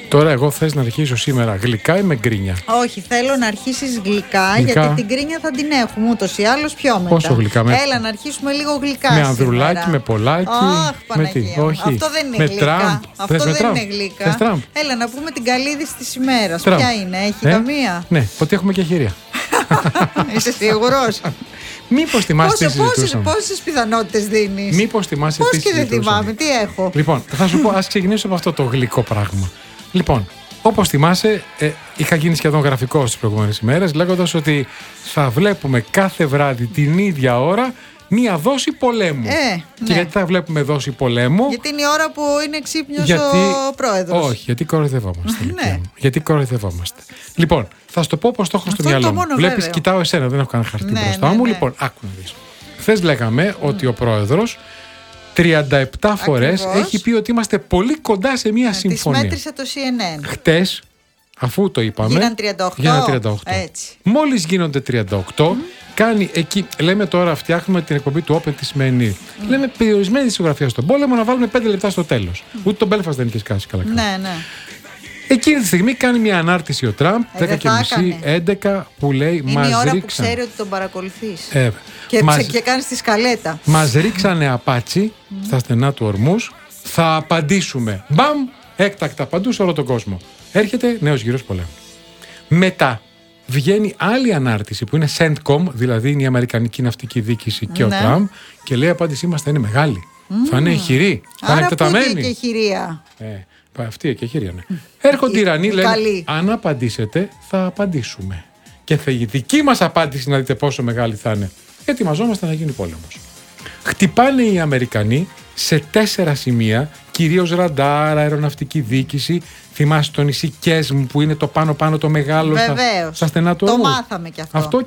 Τώρα, εγώ θες να αρχίσω σήμερα γλυκά ή με γκρίνια? Όχι, θέλω να αρχίσεις γλυκά, γιατί την γκρίνια θα την έχουμε ούτως ή άλλως πιο μετά. Πόσο γλυκά? Έλα να αρχίσουμε λίγο γλυκά. Με ανδρουλάκι, με πολλάκι. Αχ, με τι? όχι. Αυτό δεν είναι γλυκά. Τραμπ. Αυτό δεν είναι γλυκά. Έλα να πούμε την καλή είδηση της ημέρας. Ποια είναι, έχει καμία? Ναι, ότι έχουμε και χειρία. Είσαι σίγουρος? Μήπως θυμάσαι τι συζητούσαμε? Πόσες πιθανότητες δίνεις? Μήπως θυμάσαι τι συζητούσαμε? Πώς και δεν θυμάμαι, τι έχω? Λοιπόν, θα σου πω, ας ξεκινήσω από αυτό το γλυκό πράγμα. Λοιπόν, όπως θυμάσαι, είχα γίνει σχεδόν γραφικό στις προηγούμενες ημέρες, λέγοντας ότι θα βλέπουμε κάθε βράδυ την ίδια ώρα μία δόση πολέμου. Και γιατί θα βλέπουμε δόση πολέμου? Γιατί είναι η ώρα που είναι ξύπνιος ο πρόεδρος. Όχι, γιατί κοροϊδευόμαστε. Γιατί κοροϊδευόμαστε. Λοιπόν, θα σου το πω πως το έχω στο μυαλό μου. Βλέπεις, κοιτάω εσένα, δεν έχω κανένα χαρτί μπροστά μου. Λοιπόν, άκου να δεις. Χθες λέγαμε ότι ο πρόεδρος 37 φορές έχει πει ότι είμαστε πολύ κοντά σε μία συμφωνία. Τις μέτρησε το CNN. Χτες, αφού το είπαμε, γίναν 38. Έτσι. Μόλις γίνονται 38, κάνει εκεί, λέμε τώρα, φτιάχνουμε την εκπομπή του Open τη σημερινή. Λέμε περιορισμένη ισογραφία στον πόλεμο, να βάλουμε 5 λεπτά στο τέλος. Ούτε τον Belfast δεν είχε σκάσει καλά. Ναι. Εκείνη τη στιγμή κάνει μια ανάρτηση ο Τραμπ, 10:30, 11, που λέει είναι η ώρα που ξέρει ότι τον παρακολουθείς. Και κάνεις τη σκαλέτα. Μας ρίξανε απάτσι στα στενά του ορμούς. Θα απαντήσουμε. Μπαμ! Έκτακτα παντού σε όλο τον κόσμο. Έρχεται νέος γύρος πολέμου. Μετά βγαίνει άλλη ανάρτηση που είναι CENTCOM, δηλαδή είναι η Αμερικανική Ναυτική Διοίκηση και ο Τραμπ, και λέει η απάντησή μας θα είναι μεγάλη. Θα είναι ηχηρή. Θα είναι εκτεταμένη. Και χειρία. Αυτή και χειρία, ναι. Έρχονται οι Ιρανοί, λένε αν απαντήσετε θα απαντήσουμε. Και θα η δική μας απάντηση να δείτε πόσο μεγάλη θα είναι. Ετοιμαζόμαστε να γίνει πόλεμος. Χτυπάνε οι Αμερικανοί σε 4 σημεία, κυρίως ραντάρ, αεροναυτική διοίκηση. Θυμάσαι το νησί Κέσμ που είναι το πάνω-πάνω το μεγάλο στα στενά του ορμού. Το μάθαμε κι αυτό. Αυτό